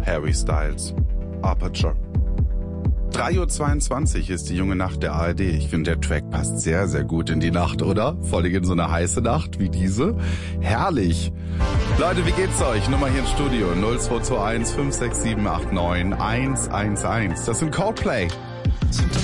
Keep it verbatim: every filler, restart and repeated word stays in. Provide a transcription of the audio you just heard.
Harry Styles, Aperture. drei Uhr zweiundzwanzig ist die junge Nacht der A R D. Ich finde, der Track passt sehr, sehr gut in die Nacht, oder? Vor allem in so eine heiße Nacht wie diese. Herrlich. Leute, wie geht's euch? Nummer hier im Studio null zwei zwei eins fünf sechs sieben acht neun eins eins eins. Das sind Coldplay.